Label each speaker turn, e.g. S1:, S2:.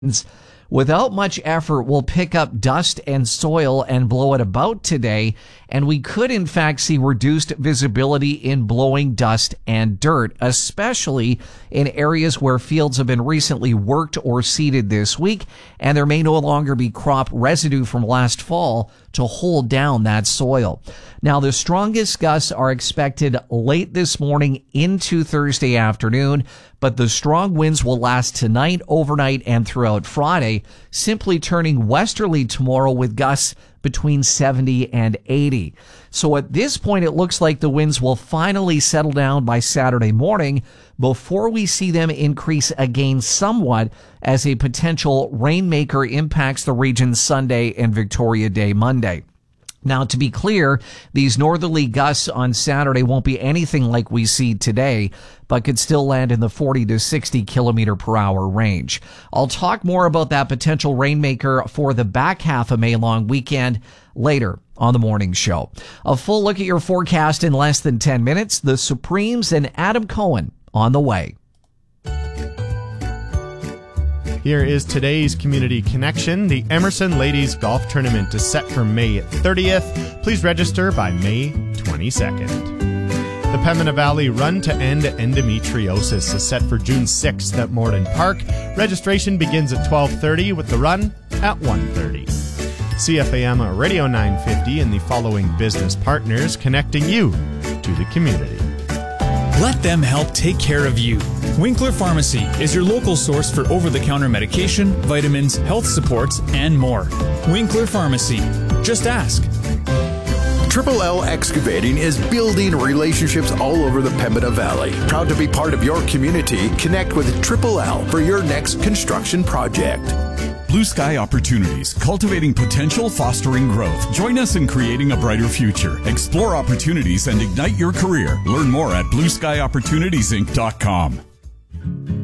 S1: without much effort will pick up dust and soil and blow it about today, and we could in fact see reduced visibility in blowing dust and dirt, especially in areas where fields have been recently worked or seeded this week, and there may no longer be crop residue from last fall to hold down that soil. Now, the strongest gusts are expected late this morning into Thursday afternoon, but the strong winds will last tonight, overnight, and throughout Friday, simply turning westerly tomorrow with gusts between 70 and 80. So at this point, it looks like the winds will finally settle down by Saturday morning before we see them increase again somewhat as a potential rainmaker impacts the region Sunday and Victoria Day Monday. Now, to be clear, these northerly gusts on Saturday won't be anything like we see today, but could still land in the 40 to 60 kilometer per hour range. I'll talk more about that potential rainmaker for the back half of May long weekend later on the morning show. A full look at your forecast in less than 10 minutes. The Supremes and Adam Cohen on the way.
S2: Here is today's Community Connection. The Emerson Ladies Golf Tournament is set for May 30th. Please register by May 22nd. The Pembina Valley Run to End Endometriosis is set for June 6th at Morden Park. Registration begins at 12:30 with the run at 1:30. CFAM Radio 950 and the following business partners connecting you to the community.
S3: Let them help take care of you. Winkler Pharmacy is your local source for over-the-counter medication, vitamins, health supports, and more. Winkler Pharmacy. Just ask.
S4: Triple L Excavating is building relationships all over the Pembina Valley. Proud to be part of your community. Connect with Triple L for your next construction project.
S5: Blue Sky Opportunities, cultivating potential, fostering growth. Join us in creating a brighter future. Explore opportunities and ignite your career. Learn more at blueskyopportunitiesinc.com.